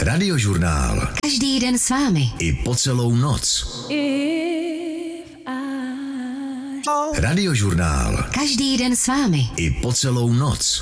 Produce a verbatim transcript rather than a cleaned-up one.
Radiožurnál. Každý den s vámi. I po celou noc. Radiožurnál. Každý den s vámi. I po celou noc.